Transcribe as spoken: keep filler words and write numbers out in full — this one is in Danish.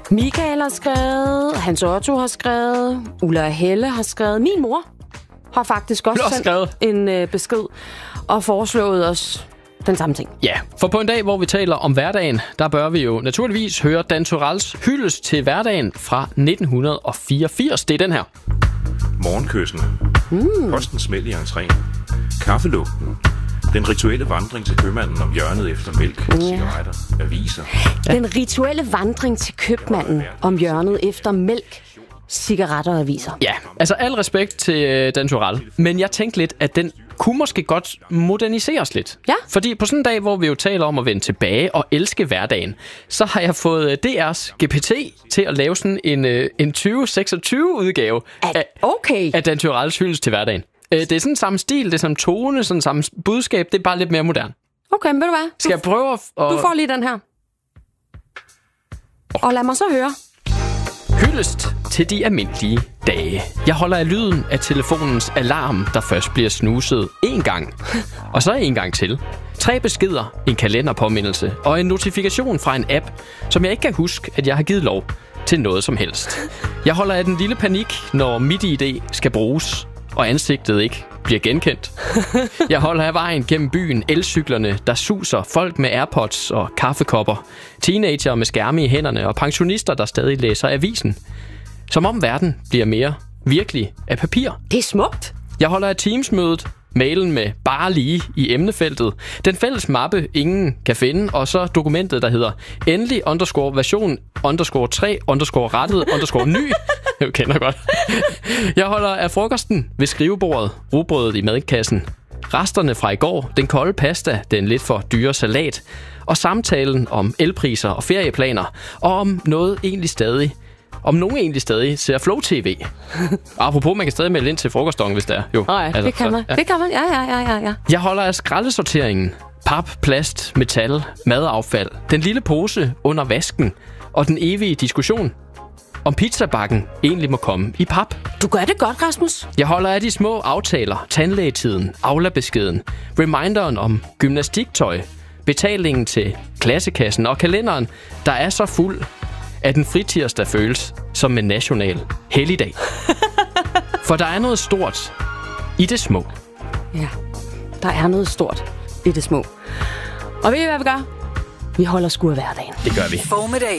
Michael har skrevet, Hans Otto har skrevet, Ulla og Helle har skrevet. Min mor har faktisk også sendt skrevet. en øh, besked og foreslået os den samme ting. Ja, for på en dag, hvor vi taler om hverdagen, der bør vi jo naturligvis høre Dan Turèlls hyldest til hverdagen fra nitten fireogfirs. Det er den her. Morgenkyssen. Mm. Postens smæld i entréen. Kaffelugten. Den rituelle vandring til købmanden om hjørnet efter mælk, ja. cigaretter, aviser. Ja. Den rituelle vandring til købmanden om hjørnet efter mælk, cigaretter og aviser. Ja, altså al respekt til Dan Turèll, men jeg tænkte lidt, at den kunne måske godt moderniseres lidt. Ja. Fordi på sådan en dag, hvor vi jo taler om at vende tilbage og elske hverdagen, så har jeg fået D R's G P T til at lave sådan en, en tyve seksogtyve udgave af, okay. af Dan Turèlls hyldest til hverdagen. Det er sådan samme stil, det er samme tone, sådan samme budskab, det er bare lidt mere moderne. Okay, men ved du hvad? Du, Skal jeg prøve at... Du får lige den her. Og lad mig så høre. Hyldest til de almindelige dage. Jeg holder af lyden af telefonens alarm, der først bliver snuset én gang, og så en gang til. Tre beskeder, en kalenderpåmindelse og en notifikation fra en app, som jeg ikke kan huske, at jeg har givet lov til noget som helst. Jeg holder af den lille panik, når MitID skal bruges, og ansigtet ikke bliver genkendt. Jeg holder af vejen gennem byen, elcyklerne, der suser, folk med AirPods og kaffekopper, teenager med skærme i hænderne og pensionister, der stadig læser avisen. Som om verden bliver mere virkelig af papir. Det er smukt. Jeg holder af Teams-mødet, mailen med bare lige i emnefeltet, den fælles mappe, ingen kan finde, og så dokumentet, der hedder endelig underscore version underscore tre underscore rettet underscore ny. Jeg kender godt. Jeg holder af frokosten ved skrivebordet, rugbrødet i madkassen, resterne fra i går, den kolde pasta, den lidt for dyre salat, og samtalen om elpriser og ferieplaner, og om noget egentlig stadig Om nogen egentlig stadig ser Flow T V. Apropos, man kan stadig melde ind til frokostdongen, hvis det er. Jo, oh ja, altså, det kan man. Så, ja. Det kan man, ja, ja, ja, ja. Jeg holder af skraldesorteringen. Pap, plast, metal, madaffald. Den lille pose under vasken. Og den evige diskussion om pizzabakken egentlig må komme i pap. Du gør det godt, Rasmus. Jeg holder af de små aftaler. Tandlægetiden, aulabeskeden, reminderen om gymnastiktøj, betalingen til klassekassen og kalenderen, der er så fuld, at en fritirsdag føles som en national helligdag. For der er noget stort i det små. Ja, der er noget stort i det små. Og ved I, hvad vi gør? Vi holder sgu af hverdagen. Det gør vi. Formiddag